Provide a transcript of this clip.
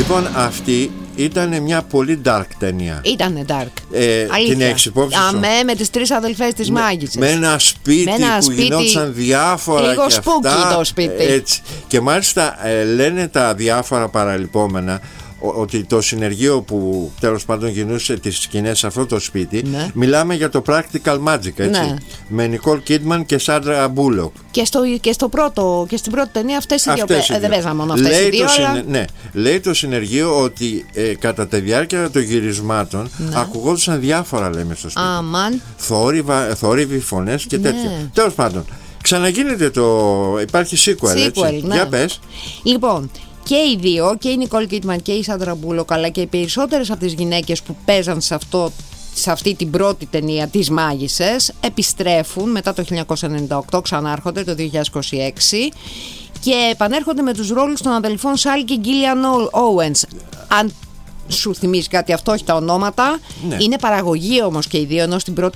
Λοιπόν, αυτή ήταν μια πολύ dark ταινία. Ήτανε dark. Την έχεις υπόψη σου? Με τις τρεις αδελφές της μάγισσας. Με ένα σπίτι που γινόντουσαν διάφορα. Λίγο και σπούκι αυτά, το σπίτι. έτσι. Και μάλιστα λένε τα διάφορα παραλειπόμενα ότι το συνεργείο που τέλος πάντων γινούσε τις σκηνές σε αυτό το σπίτι, ναι, μιλάμε για το Practical Magic, έτσι, ναι, με Νικόλ Κίτμαν και Σάντρα Μπούλοκ. Και στην πρώτη ταινία αυτές οι δύο δεν παίζαν μόνο αυτές οι δύο, ναι, λέει το συνεργείο ότι κατά τη διάρκεια των γυρισμάτων, ναι, ακουγόντουσαν διάφορα, λέμε, στο σπίτι. Αμάν. Θόρυβοι, φωνές και τέτοια. Ναι. Τέλος πάντων, ξαναγίνεται υπάρχει sequel, έτσι. Ναι. Για πες. Λοιπόν, και οι δύο, και η Νικόλ Κίτμαν και η Σάντρα Μπούλοκ, αλλά και οι περισσότερες από τις γυναίκες που παίζαν σε αυτή την πρώτη ταινία, τις μάγισσες, επιστρέφουν μετά το 1998, ξανάρχονται το 2026 και επανέρχονται με τους ρόλους των αδελφών Σάλι και Γκίλιαν Όουενς. Αν σου θυμίζει κάτι αυτό, όχι τα ονόματα, ναι, είναι παραγωγή όμως και οι δύο, ενώ στην πρώτη